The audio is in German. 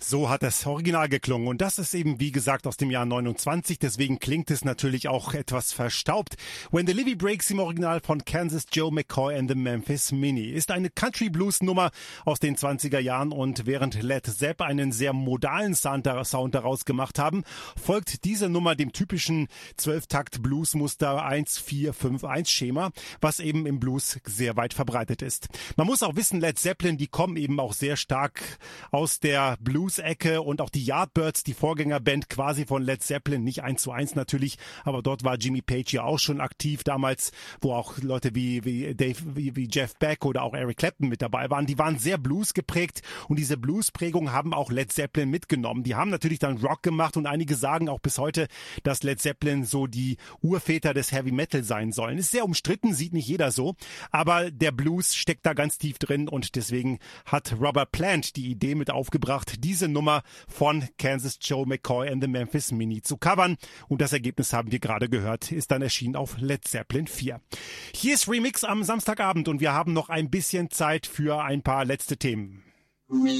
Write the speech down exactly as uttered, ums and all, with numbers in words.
So hat das Original geklungen und das ist eben wie gesagt aus dem Jahr neunundzwanzig, deswegen klingt es natürlich auch etwas verstaubt. When the Levee Breaks im Original von Kansas Joe McCoy and the Memphis Mini ist eine Country-Blues-Nummer aus den zwanziger Jahren und während Led Zepp einen sehr modalen Sound daraus gemacht haben, folgt diese Nummer dem typischen zwölf-Takt-Blues-Muster eins vier fünf eins Schema, was eben im Blues sehr weit verbreitet ist. Man muss auch wissen, Led Zeppelin, die kommen eben auch sehr stark aus der Blues-Ecke und auch die Yardbirds, die Vorgängerband quasi von Led Zeppelin, nicht eins zu eins natürlich, aber dort war Jimmy Page ja auch schon aktiv damals, wo auch Leute wie wie Dave, wie, wie Jeff Beck oder auch Eric Clapton mit dabei waren. Die waren sehr Blues geprägt und diese Blues-Prägung haben auch Led Zeppelin mitgenommen. Die haben natürlich dann Rock gemacht und einige sagen auch bis heute, dass Led Zeppelin so die Urväter des Heavy Metal sein sollen. Ist sehr umstritten, sieht nicht jeder so, aber der Blues steckt da ganz tief drin und deswegen hat Robert Plant die Idee mit aufgebracht, diese Nummer von Kansas Joe McCoy and the Memphis Mini zu covern. Und das Ergebnis haben wir gerade gehört, ist dann erschienen auf Led Zeppelin vier. Hier ist Remix am Samstagabend und wir haben noch ein bisschen Zeit für ein paar letzte Themen.